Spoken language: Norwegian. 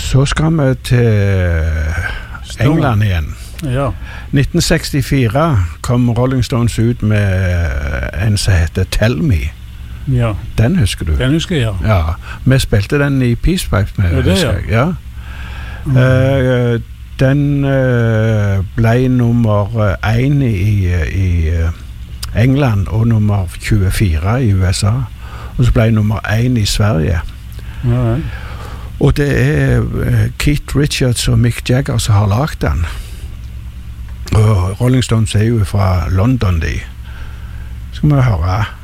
Så skal vi til England igjen. Ja. 1964 kom Rolling Stones ut med en som heter Tell Me. Ja. Den husker du? Den husker jeg, ja. Vi spilte den i Peace Pipe med, det, husker jeg. Ja. Den ble nummer 1 i England og nummer 24 i USA. Og så ble nummer 1 i Sverige. Ja. Og det er Keith Richards og Mick Jagger som har lagt den. Og Rolling Stones er jo fra London, de. Skal vi høre